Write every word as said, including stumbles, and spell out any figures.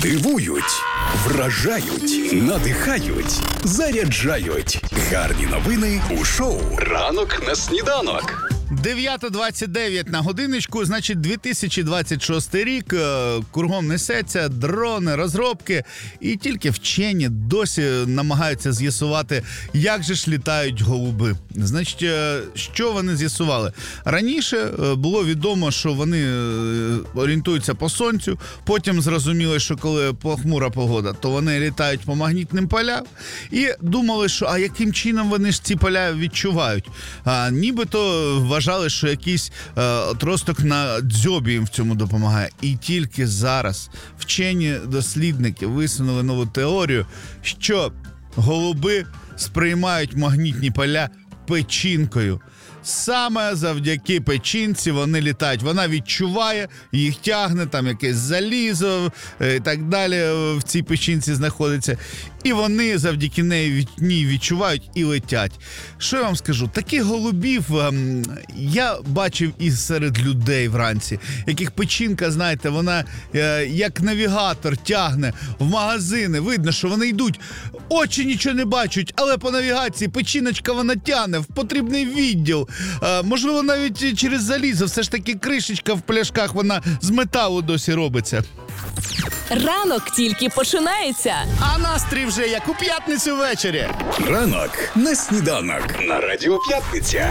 Дивують, вражають, надихають, заряджають. Гарні новини у шоу «Ранок на сніданок». дев'ята двадцять дев'ять на годиночку, значить, дві тисячі двадцять шостий рік, кругом несеться, дрони, розробки, і тільки вчені досі намагаються з'ясувати, як же ж літають голуби. Значить, що вони з'ясували? Раніше було відомо, що вони орієнтуються по сонцю, потім зрозуміли, що коли похмура погода, то вони літають по магнітним полям, і думали, що а яким чином вони ж ці поля відчувають? А, нібито вважали, що якийсь е, отросток на дзьобі їм в цьому допомагає. І тільки зараз вчені дослідники висунули нову теорію, що голуби сприймають магнітні поля печінкою. Саме завдяки печінці вони літають. Вона відчуває, їх тягне, там якесь залізо і так далі в цій печінці знаходиться. І вони завдяки неї ній відчувають і летять. Що я вам скажу? Таких голубів ем, я бачив і серед людей вранці, яких печінка, знаєте, вона е, як навігатор тягне в магазини. Видно, що вони йдуть, очі нічого не бачать, але по навігації печіночка вона тягне в потрібний відділ. Е, можливо, навіть через залізо. Все ж таки кришечка в пляшках, вона з металу досі робиться. Ранок тільки починається. А настрій вже як у п'ятницю ввечері. Ранок на сніданок на Радіо П'ятниця.